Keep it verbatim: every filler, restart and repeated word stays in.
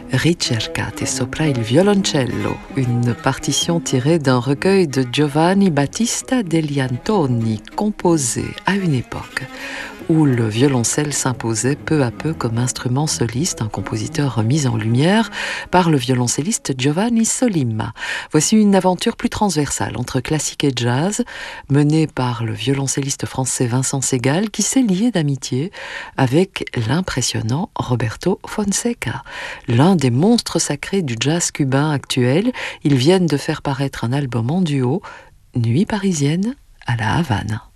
Ricercate sopra il violoncello, une partition tirée d'un recueil de Giovanni Battista degli Antoni, composé à une époque où le violoncelle s'imposait peu à peu comme instrument soliste, un compositeur remis en lumière par le violoncelliste Giovanni Solimma. Voici une aventure plus transversale entre classique et jazz, menée par le violoncelliste français Vincent Segal, qui s'est lié d'amitié avec l'impressionnant Roberto Fonseca, l'un des monstres sacrés du jazz cubain actuel. Ils viennent de faire paraître un album en duo, Nuit parisienne à la Havane.